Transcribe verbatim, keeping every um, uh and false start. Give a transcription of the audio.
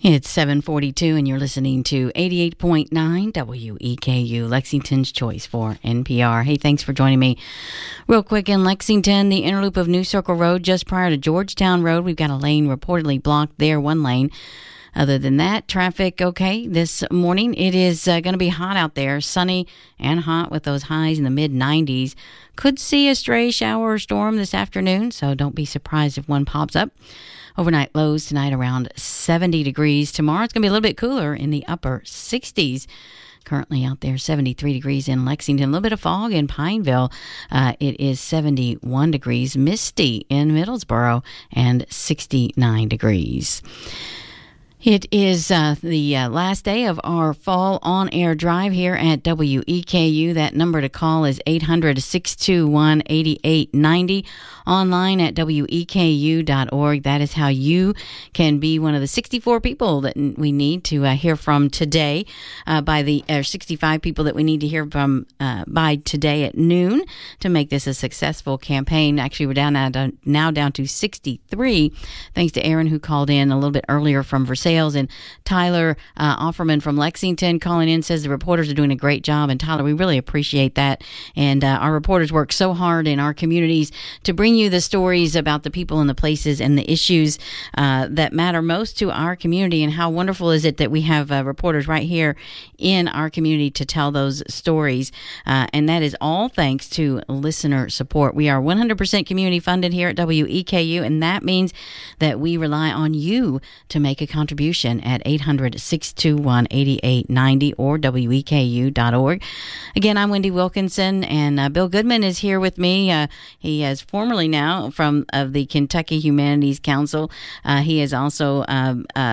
It's seven forty-two, and you're listening to eighty-eight point nine W E K U, Lexington's Choice for N P R. Hey, thanks for joining me. Real quick, in Lexington, the inner loop of New Circle Road just prior to Georgetown Road, we've got a lane reportedly blocked there, one lane. Other than that, traffic okay this morning. It is uh, going to be hot out there, sunny and hot with those highs in the mid nineties. Could see a stray shower or storm this afternoon, so don't be surprised if one pops up. Overnight lows tonight around seventy degrees. Tomorrow it's going to be a little bit cooler in the upper sixties. Currently out there, seventy-three degrees in Lexington. A little bit of fog in Pineville. Uh, it is seventy-one degrees. Misty in Middlesboro and sixty-nine degrees. It is uh, the uh, last day of our fall on-air drive here at W E K U. That number to call is eight hundred, six two one, eight eight nine zero. Online at W E K U dot org. That is how you can be one of the sixty-four people that we need to uh, hear from today uh, by the uh, sixty-five people that we need to hear from uh, by today at noon to make this a successful campaign. Actually, we're down at, uh, now down to sixty-three, thanks to Aaron, who called in a little bit earlier from Versailles. And Tyler uh, Offerman from Lexington calling in says the reporters are doing a great job. And Tyler, we really appreciate that. And uh, our reporters work so hard in our communities to bring you the stories about the people and the places and the issues uh, that matter most to our community. And how wonderful is it that we have uh, reporters right here in our community to tell those stories. Uh, and that is all thanks to listener support. We are one hundred percent community funded here at W E K U. And that means that we rely on you to make a contribution at eight hundred, six two one, eight eight nine zero or W E K U dot org. Again, I'm Wendy Wilkinson, and uh, Bill Goodman is here with me. Uh, he is formerly now from of the Kentucky Humanities Council. Uh, he is also um, uh,